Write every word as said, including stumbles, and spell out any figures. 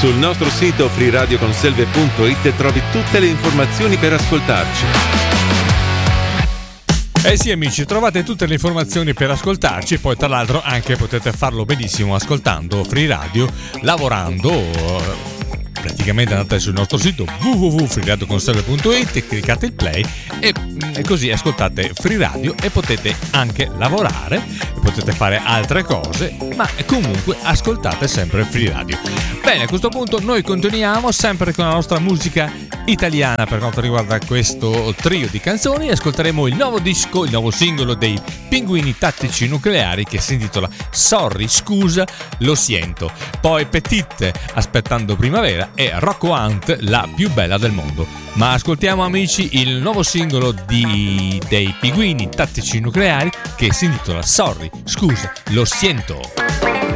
Sul nostro sito free radio conselve punto it trovi tutte le informazioni per ascoltarci. Eh sì amici, trovate tutte le informazioni per ascoltarci e poi tra l'altro anche potete farlo benissimo ascoltando Free Radio, lavorando. Praticamente andate sul nostro sito w w w punto free radio conselve punto it, cliccate il play e, e così ascoltate Free Radio e potete anche lavorare, potete fare altre cose, ma comunque ascoltate sempre Free Radio. Bene, a questo punto noi continuiamo sempre con la nostra musica italiana per quanto riguarda questo trio di canzoni. Ascolteremo il nuovo disco, il nuovo singolo dei Pinguini Tattici Nucleari che si intitola Sorry, scusa, lo siento. Poi Petite, Aspettando Primavera e Rocco Hunt, La più bella del mondo. Ma ascoltiamo amici il nuovo singolo di, dei Pinguini Tattici Nucleari che si intitola Sorry, scusa, lo siento.